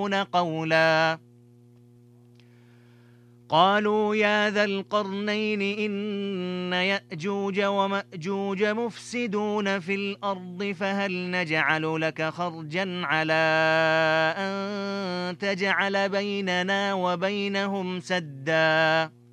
يفقهون قولا قالوا يا ذا القرنين إن يأجوج ومأجوج مفسدون في الأرض فهل نجعل لك خرجا على أن تجعل بيننا وبينهم سدا